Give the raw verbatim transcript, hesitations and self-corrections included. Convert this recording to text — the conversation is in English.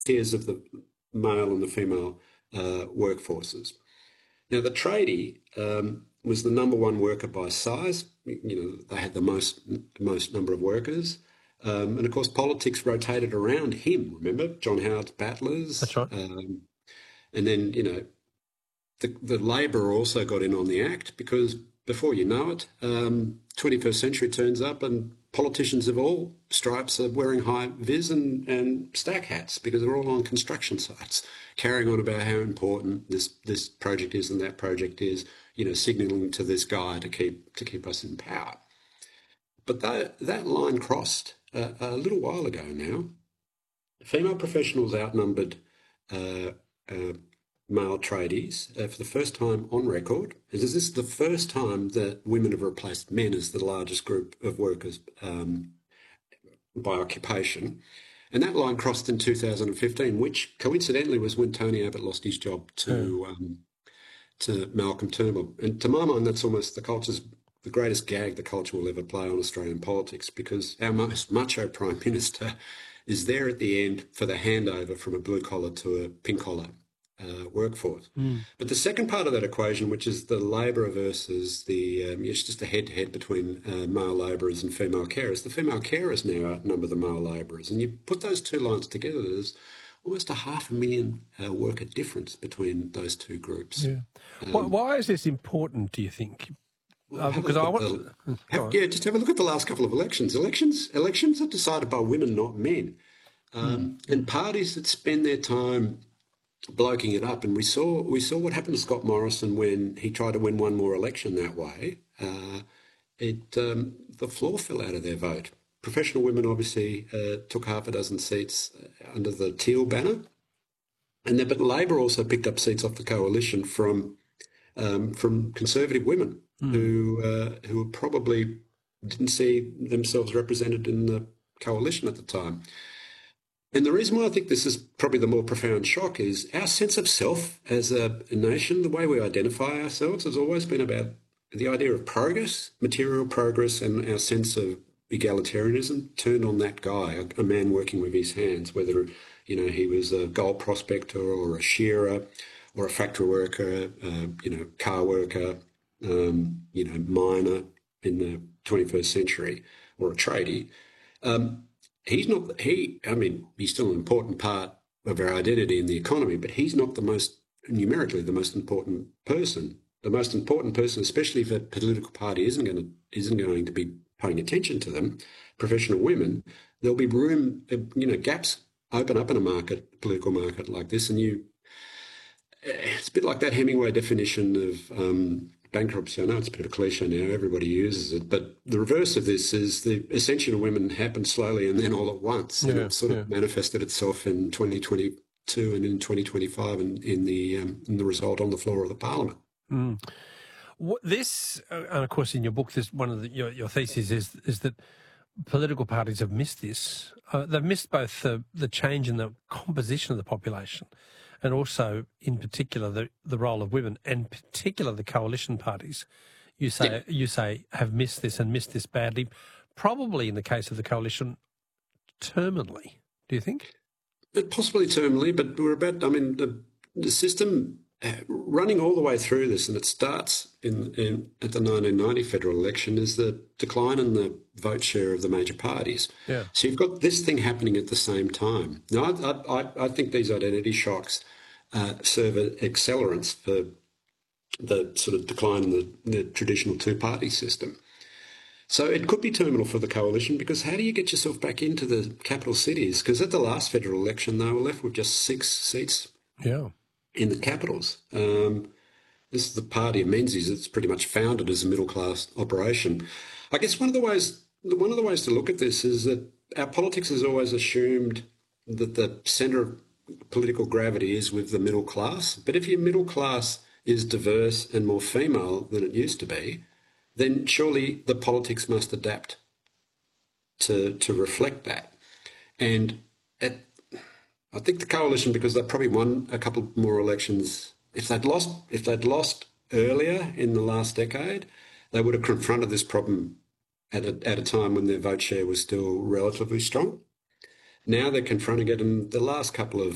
tiers of the male and the female uh, workforces. Now, the tradie um, was the number one worker by size. You know, they had the most most number of workers. Um, and, of course, politics rotated around him, remember? John Howard's battlers. That's right. Um, and then, you know, the, the Labor also got in on the act because before you know it, um, twenty-first century turns up and politicians of all stripes are wearing high vis and, and stack hats because they're all on construction sites, carrying on about how important this, this project is and that project is, you know, signalling to this guy to keep to keep us in power. But that, that line crossed a, a little while ago now. Female professionals outnumbered uh, uh, male tradies uh, for the first time on record. This is the first time that women have replaced men as the largest group of workers um, by occupation. And that line crossed in two thousand fifteen, which coincidentally was when Tony Abbott lost his job to um, to Malcolm Turnbull. And to my mind, that's almost the culture's the greatest gag the culture will ever play on Australian politics, because our most macho Prime Minister is there at the end for the handover from a blue collar to a pink collar Uh, workforce. Mm. But the second part of that equation, which is the Labor versus the, um, it's just a head-to-head between uh, male labourers and female carers. The female carers now outnumber the male labourers. And you put those two lines together, there's almost a half a million uh, worker difference between those two groups. Yeah. Um, why, why is this important, do you think? Uh, because I want the, have, yeah, just have a look at the last couple of elections. Elections, elections are decided by women, not men. Um, mm. And parties that spend their time bloking it up, and we saw we saw what happened to Scott Morrison when he tried to win one more election that way. Uh, it um, the floor fell out of their vote. Professional women obviously uh, took half a dozen seats under the Teal banner, and then but Labor also picked up seats off the coalition from um, from Conservative women mm. who uh, who probably didn't see themselves represented in the coalition at the time. And the reason why I think this is probably the more profound shock is our sense of self as a, a nation, the way we identify ourselves has always been about the idea of progress, material progress, and our sense of egalitarianism turned on that guy, a, a man working with his hands, whether, you know, he was a gold prospector or a shearer or a factory worker, uh, you know, car worker, um, you know, miner in the twenty-first century, or a tradie. Um, He's not, he, I mean, he's still an important part of our identity in the economy, but he's not the most, numerically, the most important person. The most important person, especially if a political party isn't going to, isn't going to be paying attention to them, professional women, there'll be room, you know, gaps open up in a market, political market like this. And you, it's a bit like that Hemingway definition of um, bankruptcy. I know it's a bit of a cliche now, everybody uses it, but the reverse of this is the ascension of women happened slowly and then all at once. Yeah, and it sort yeah. of manifested itself in twenty twenty-two and in twenty twenty-five in, in, the, um, in the result on the floor of the Parliament. Mm. What this, uh, and of course in your book, this one of the, your, your theses is is that political parties have missed this. Uh, they've missed both the, the change in the composition of the population and also, in particular, the, the role of women, and particular the coalition parties, you say yeah. you say have missed this and missed this badly. Probably in the case of the coalition, terminally. Do you think? Possibly terminally, but we're about. I mean, the, the system running all the way through this, and it starts in, in at the nineteen ninety federal election, is the decline in the vote share of the major parties. Yeah. So you've got this thing happening at the same time. Now, I, I, I think these identity shocks uh, serve as accelerants for the sort of decline in the, the traditional two-party system. So it could be terminal for the coalition, because how do you get yourself back into the capital cities? Because at the last federal election, they were left with just six seats. Yeah. In the capitals. Um, this is the party of Menzies. It's pretty much founded as a middle-class operation. I guess one of the ways one of the ways to look at this is that our politics has always assumed that the centre of political gravity is with the middle class. But if your middle class is diverse and more female than it used to be, then surely the politics must adapt to to reflect that. And at I think the coalition, because they probably won a couple more elections, if they'd lost, if they'd lost earlier in the last decade, they would have confronted this problem at a, at a time when their vote share was still relatively strong. Now they're confronting it in the last couple of